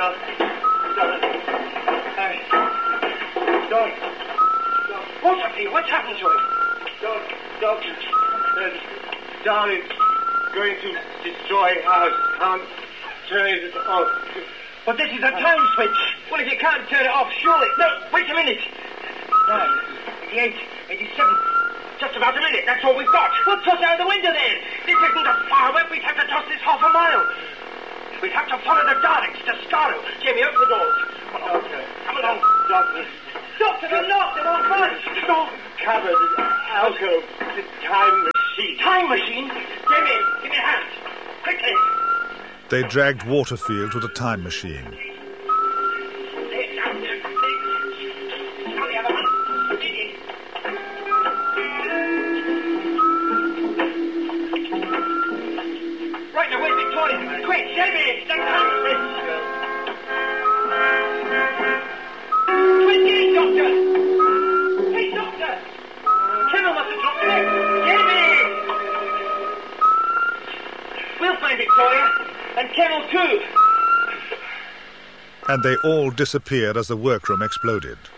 What's up here? What's happened to him? Darling's going to destroy our can't turn it off. But this is a time switch. Well, if you can't turn it off, surely... No, wait a minute. 9, 88, 87. Just about a minute. That's all we've got. We'll toss out the window then. This isn't a firework. We'd have to toss this half a mile. We'd have to follow the Daleks to Skaro. Jamie, open the doors. Come along. Doctor, they're locked. They're all fine. No. Cupboard, alcove, the time machine. Time machine? Jamie, give me a hand. Quickly. They dragged Waterfield to the time machine. Right now, where's Victoria? Quick, Jamie, that time machine. 28, Doctor. Hey, Doctor. Kennel must have dropped it. Jamie! We'll find Victoria. And Kennel too. And they all disappeared as the workroom exploded.